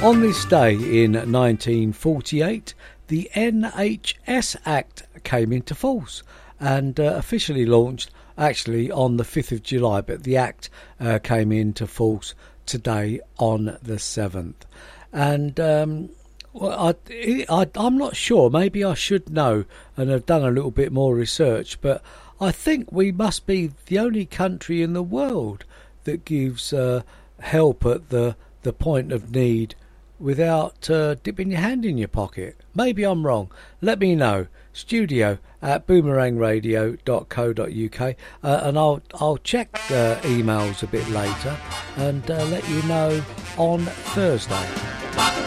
On this day in 1948, the NHS Act came into force and officially launched actually on the 5th of July, but the Act came into force today on the 7th. And well, I'm not sure, maybe I should know and have done a little bit more research, but I think we must be the only country in the world that gives help at the point of need without dipping your hand in your pocket. Maybe I'm wrong. Let me know. studio@boomerangradio.co.uk and I'll check emails a bit later and let you know on Thursday.